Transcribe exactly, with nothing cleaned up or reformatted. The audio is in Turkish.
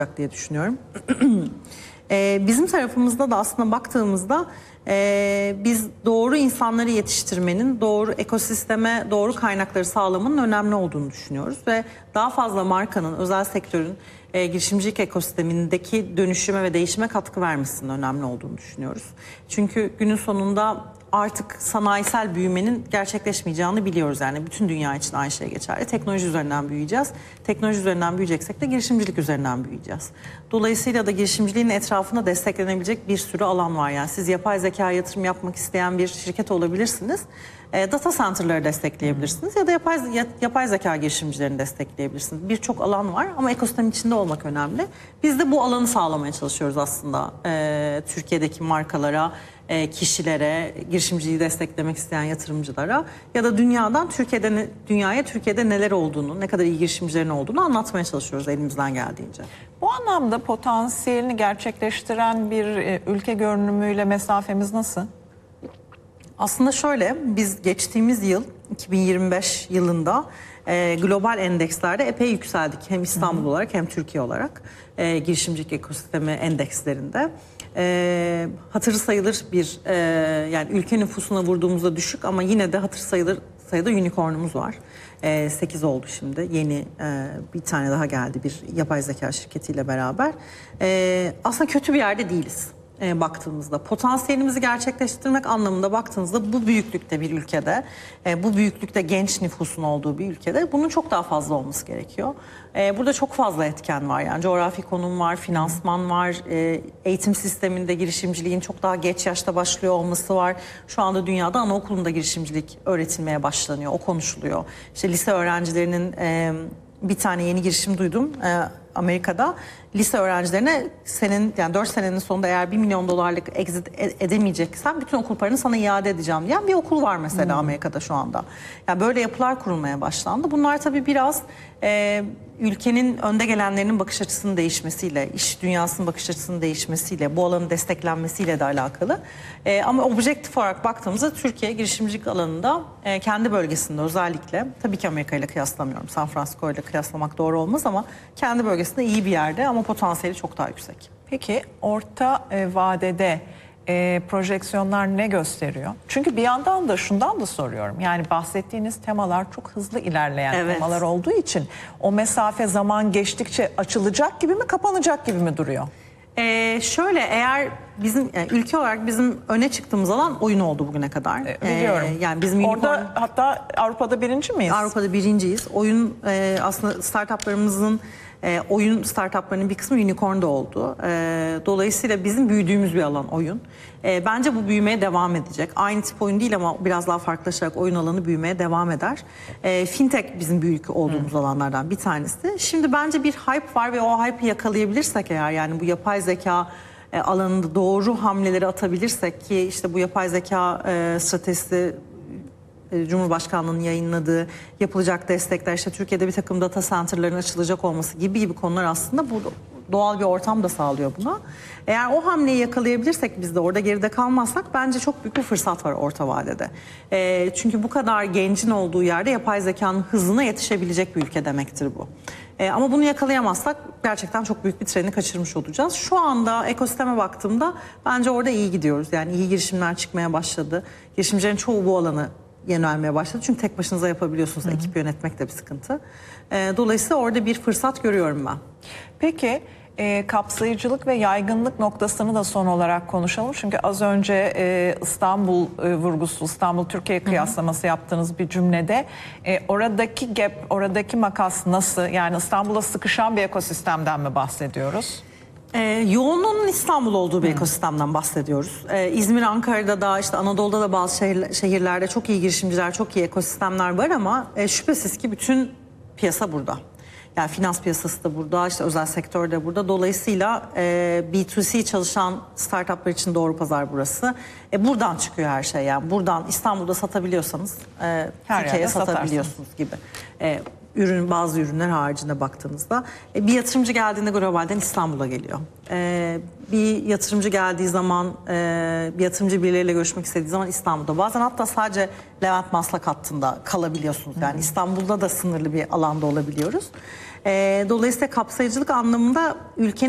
diye düşünüyorum. e, bizim tarafımızda da aslında baktığımızda e, biz doğru insanları yetiştirmenin, doğru ekosisteme doğru kaynakları sağlamanın önemli olduğunu düşünüyoruz ve daha fazla markanın, özel sektörün e, girişimcilik ekosistemindeki dönüşüme ve değişime katkı vermesinin önemli olduğunu düşünüyoruz. Çünkü günün sonunda artık sanayisel büyümenin gerçekleşmeyeceğini biliyoruz. Yani bütün dünya için aynı şey geçerli. Teknoloji üzerinden büyüyeceğiz. Teknoloji üzerinden büyüyeceksek de girişimcilik üzerinden büyüyeceğiz. Dolayısıyla da girişimciliğin etrafında desteklenebilecek bir sürü alan var. Yani siz yapay zeka yatırım yapmak isteyen bir şirket olabilirsiniz. E, data center'ları destekleyebilirsiniz ya da yapay, yapay zeka girişimcilerini destekleyebilirsiniz. Birçok alan var ama ekosistem içinde olmak önemli. Biz de bu alanı sağlamaya çalışıyoruz aslında e, Türkiye'deki markalara, kişilere, girişimciliği desteklemek isteyen yatırımcılara ya da dünyadan Türkiye'de dünyaya Türkiye'de neler olduğunu, ne kadar iyi girişimcilerin olduğunu anlatmaya çalışıyoruz elimizden geldiğince. Bu anlamda potansiyelini gerçekleştiren bir ülke görünümüyle mesafemiz nasıl? Aslında şöyle, biz geçtiğimiz yıl iki bin yirmi beş yılında e, global endekslerde epey yükseldik. Hem İstanbul Hı. olarak hem Türkiye olarak e, girişimcilik ekosistemi endekslerinde. E, hatırı sayılır bir e, yani ülke nüfusuna vurduğumuzda düşük ama yine de hatır sayılır sayıda unicornumuz var. E, sekiz oldu şimdi. Yeni e, bir tane daha geldi bir yapay zeka şirketiyle beraber. E, aslında kötü bir yerde değiliz. E, baktığımızda potansiyelimizi gerçekleştirmek anlamında baktığınızda bu büyüklükte bir ülkede, e, bu büyüklükte genç nüfusun olduğu bir ülkede bunun çok daha fazla olması gerekiyor. E, burada çok fazla etken var, yani coğrafi konum var, finansman var, e, eğitim sisteminde girişimciliğin çok daha geç yaşta başlıyor olması var. Şu anda dünyada anaokulunda girişimcilik öğretilmeye başlanıyor, o konuşuluyor. İşte lise öğrencilerinin e, bir tane yeni girişim duydum. E, Amerika'da lise öğrencilerine senin yani dört senenin sonunda eğer bir milyon dolarlık exit edemeyeceksen bütün okul paranı sana iade edeceğim diyen bir okul var mesela hmm. Amerika'da şu anda. Yani böyle yapılar kurulmaya başlandı. Bunlar tabii biraz e, ülkenin önde gelenlerinin bakış açısının değişmesiyle, iş dünyasının bakış açısının değişmesiyle, bu alanın desteklenmesiyle de alakalı. E, ama objektif olarak baktığımızda Türkiye girişimcilik alanında e, kendi bölgesinde özellikle, tabii ki Amerika ile kıyaslamıyorum, San Francisco ile kıyaslamak doğru olmaz ama kendi bölgesinde iyi bir yerde ama potansiyeli çok daha yüksek. Peki orta e, vadede e, projeksiyonlar ne gösteriyor? Çünkü bir yandan da şundan da soruyorum. Yani bahsettiğiniz temalar çok hızlı ilerleyen evet. temalar olduğu için o mesafe zaman geçtikçe açılacak gibi mi, kapanacak gibi mi duruyor? Ee, şöyle eğer bizim yani ülke olarak bizim öne çıktığımız alan oyun oldu bugüne kadar. Ee, biliyorum. Ee, yani bizim orada unicorn, hatta Avrupa'da birinci miyiz? Avrupa'da birinciyiz. Oyun e, aslında startuplarımızın e, oyun startuplarının bir kısmı unicorn'da oldu. E, dolayısıyla bizim büyüdüğümüz bir alan oyun. E, bence bu büyümeye devam edecek. Aynı tip oyun değil ama biraz daha farklılaşarak oyun alanı büyümeye devam eder. E, fintech bizim büyük olduğumuz hmm. alanlardan bir tanesi. Şimdi bence bir hype var ve o hype'ı yakalayabilirsek eğer, yani bu yapay zeka e, alanında doğru hamleleri atabilirsek ki işte bu yapay zeka e, stratejisi Cumhurbaşkanlığı'nın yayınladığı yapılacak destekler, işte Türkiye'de bir takım data center'ların açılacak olması gibi gibi konular aslında bu doğal bir ortam da sağlıyor buna. Eğer o hamleyi yakalayabilirsek, biz de orada geride kalmazsak bence çok büyük bir fırsat var orta vadede. E, çünkü bu kadar gencin olduğu yerde yapay zekanın hızına yetişebilecek bir ülke demektir bu. E, ama bunu yakalayamazsak gerçekten çok büyük bir treni kaçırmış olacağız. Şu anda ekosisteme baktığımda bence orada iyi gidiyoruz. Yani iyi girişimler çıkmaya başladı. Girişimcilerin çoğu bu alanı yönelmeye başladı. Çünkü tek başınıza yapabiliyorsunuz. Hı hı. Ekip yönetmek de bir sıkıntı. E, dolayısıyla orada bir fırsat görüyorum ben. Peki e, kapsayıcılık ve yaygınlık noktasını da son olarak konuşalım. Çünkü az önce e, İstanbul e, vurgusu, İstanbul-Türkiye kıyaslaması hı hı. yaptığınız bir cümlede e, oradaki gap, oradaki makas nasıl? Yani İstanbul'a sıkışan bir ekosistemden mi bahsediyoruz? Ee, yoğunluğunun İstanbul olduğu bir hmm. ekosistemden bahsediyoruz. Ee, İzmir, Ankara'da da, işte Anadolu'da da bazı şehir, şehirlerde çok iyi girişimciler, çok iyi ekosistemler var ama e, şüphesiz ki bütün piyasa burada. Yani finans piyasası da burada, işte özel sektör de burada. Dolayısıyla e, B iki C çalışan startuplar için doğru pazar burası. E, buradan çıkıyor her şey yani. Buradan İstanbul'da satabiliyorsanız e, Türkiye'ye satabiliyorsunuz gibi. E, ürün, bazı ürünler haricinde baktığınızda e, bir yatırımcı geldiğinde globalden İstanbul'a geliyor. E, bir yatırımcı geldiği zaman, e, bir yatırımcı birileriyle görüşmek istediği zaman İstanbul'da. Bazen hatta sadece Levent Maslak hattında kalabiliyorsunuz. Yani İstanbul'da da sınırlı bir alanda olabiliyoruz. E, dolayısıyla kapsayıcılık anlamında ülkenin